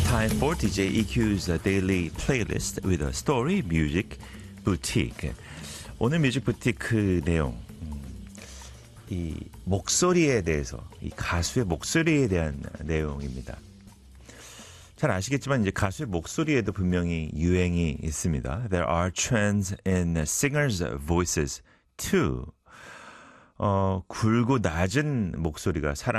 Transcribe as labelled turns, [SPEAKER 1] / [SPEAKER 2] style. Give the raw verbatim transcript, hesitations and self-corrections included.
[SPEAKER 1] Time for 디제이 이큐's daily playlist with a story music boutique. 오늘 뮤직 부티크 내용, 음, 이 목소리에 대해서, 이 가수의 목소리에 대한 내용입니다. 잘 아시겠지만 이제 가수의 목소리에도 분명히 유행이 있습니다. There are trends in singers' voices too. 어, 굵고 낮은 목소리가 사랑